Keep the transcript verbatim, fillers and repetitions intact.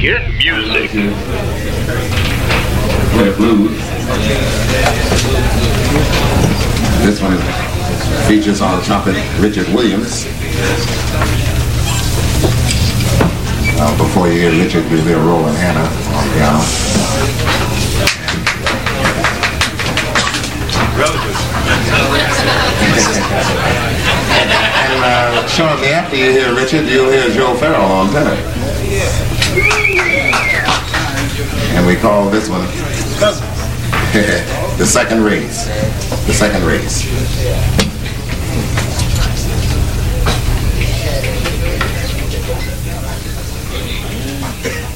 Get music. Play blues. This one features on trumpet Richard Williams. Uh, before you hear Richard, you'll hear Roland Hanna on piano. And uh, shortly after you hear Richard, you'll hear Joe Farrell on tenor. And we call this one the second race. The second race.